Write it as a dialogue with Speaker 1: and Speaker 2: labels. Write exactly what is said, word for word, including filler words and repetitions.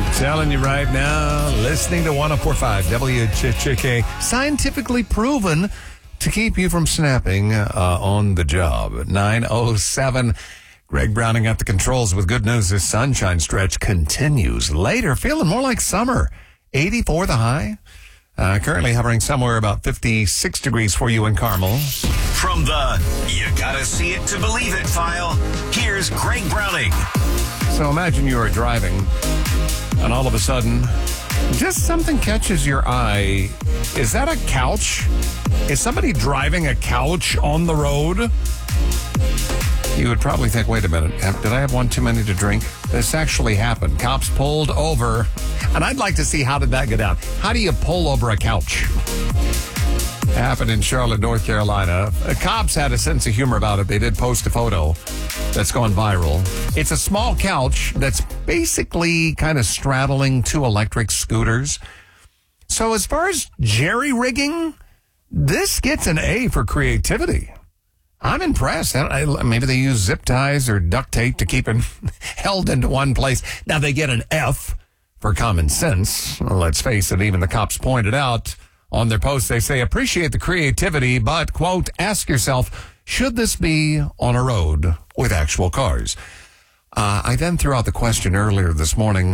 Speaker 1: Telling you right now, listening to one oh four point five W Ch K, scientifically proven to keep you from snapping uh, on the job. nine oh seven, Greg Browning at the controls with good news. This sunshine stretch continues. Later, feeling more like summer. eighty-four the high. Uh, currently hovering somewhere about fifty-six degrees for you in Carmel.
Speaker 2: From the You Gotta See It to Believe It file, here's Greg Browning.
Speaker 1: So imagine you are driving, and all of a sudden, just something catches your eye. Is that a couch? Is somebody driving a couch on the road? You would probably think, wait a minute, did I have one too many to drink? This actually happened. Cops pulled over, and I'd like to see how did that go down. How do you pull over a couch? It happened in Charlotte, North Carolina. The cops had a sense of humor about it. They did post a photo that's gone viral. It's a small couch that's basically kind of straddling two electric scooters. So as far as jerry-rigging, this gets an A for creativity. I'm impressed. I, I, maybe they use zip ties or duct tape to keep it held into one place. Now they get an F for common sense. Well, let's face it, even the cops pointed out on their post, they say, appreciate the creativity, but, quote, ask yourself, should this be on a road with actual cars? Uh, I then threw out the question earlier this morning,